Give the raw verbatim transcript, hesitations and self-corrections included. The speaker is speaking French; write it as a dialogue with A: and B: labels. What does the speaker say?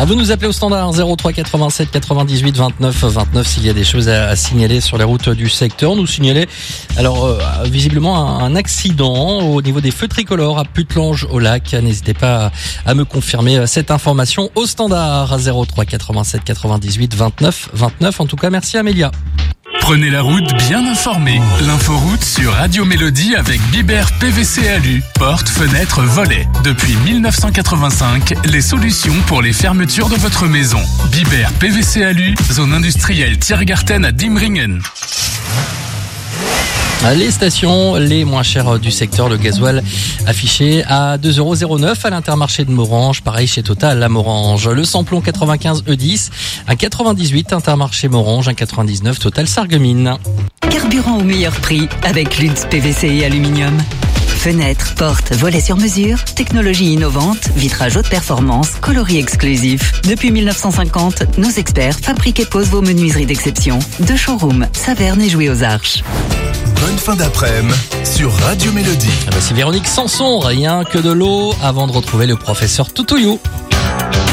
A: À vous de nous appeler au standard zéro trois quatre-vingt-sept quatre-vingt-dix-huit vingt-neuf vingt-neuf s'il y a des choses à, à signaler sur les routes du secteur. Nous signaler alors euh, visiblement un, un accident au niveau des feux tricolores à Putelange au lac. N'hésitez pas à, à me confirmer cette information au standard zéro trois quatre-vingt-sept quatre-vingt-dix-huit vingt-neuf vingt-neuf. En tout cas, merci Amélia.
B: Prenez la route bien informée. L'inforoute sur Radio Mélodie avec Bibert P V C Alu. Porte, fenêtre, volets. Depuis dix-neuf cent quatre-vingt-cinq, les solutions pour les fermetures de votre maison. Bibert P V C Alu, zone industrielle Tiergarten à Diemringen.
A: Les stations les moins chères du secteur, le gasoil affiché à deux euros zéro neuf à l'Intermarché de Morhange, pareil chez Total à Morhange. Le samplon quatre-vingt-quinze E dix, un quatre-vingt-dix-huit Intermarché Morhange, un quatre-vingt-dix-neuf Total Sarreguemines.
C: Carburant au meilleur prix avec Lutz P V C et aluminium. Fenêtres, portes, volets sur mesure, technologie innovante, vitrage haute performance, coloris exclusif. Depuis dix-neuf cent cinquante, nos experts fabriquent et posent vos menuiseries d'exception. Deux showrooms, Saverne et Jouy aux Arches.
D: Bonne fin d'après-midi sur Radio Mélodie.
A: Ah bah c'est Véronique Sanson, rien que de l'eau, avant de retrouver le professeur Toutouillou.